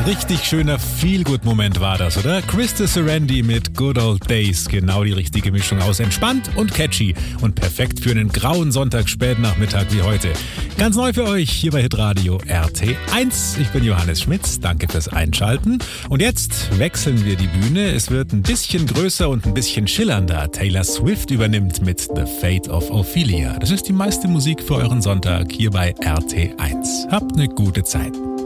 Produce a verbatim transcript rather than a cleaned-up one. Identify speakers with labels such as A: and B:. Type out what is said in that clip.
A: Richtig schöner Feel-Good-Moment war das, oder? Krista Serendi mit Good Old Days. Genau die richtige Mischung aus entspannt und catchy. Und perfekt für einen grauen Sonntag spätnachmittag wie heute. Ganz neu für euch hier bei Hitradio R T eins. Ich bin Johannes Schmitz. Danke fürs Einschalten. Und jetzt wechseln wir die Bühne. Es wird ein bisschen größer und ein bisschen schillernder. Taylor Swift übernimmt mit The Fate of Ophelia. Das ist die meiste Musik für euren Sonntag hier bei R T eins. Habt eine gute Zeit.